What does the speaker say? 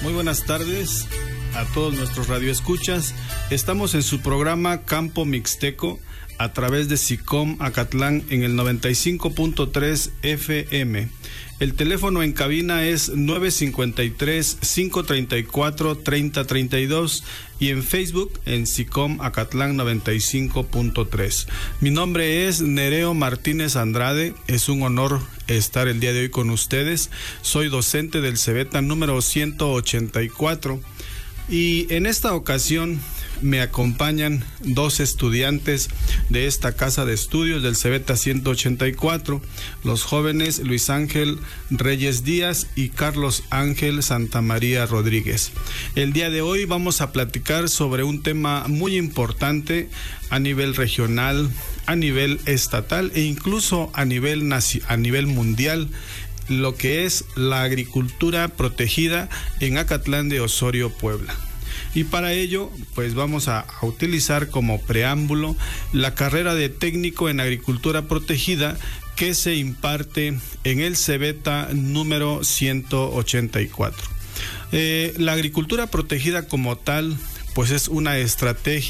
Muy buenas tardes a todos nuestros radioescuchas. Estamos en su programa Campo Mixteco a través de SICOM Acatlán en el 95.3 FM. El teléfono en cabina es 953-534-3032 y en Facebook en SICOM Acatlán 95.3. Mi nombre es Nereo Martínez Andrade. Es un honor estar el día de hoy con ustedes. Soy docente del CEBETA número 184 y en esta ocasión me acompañan dos estudiantes de esta casa de estudios del CEBETA 184, los jóvenes Luis Ángel Reyes Díaz y Carlos Ángel Santamaría Rodríguez. El día de hoy vamos a platicar sobre un tema muy importante a nivel regional, a nivel estatal e incluso a nivel mundial, lo que es la agricultura protegida en Acatlán de Osorio, Puebla. Y para ello, pues vamos a utilizar como preámbulo la carrera de técnico en agricultura protegida que se imparte en el CEBETA número 184. La agricultura protegida como tal, pues es una estrategia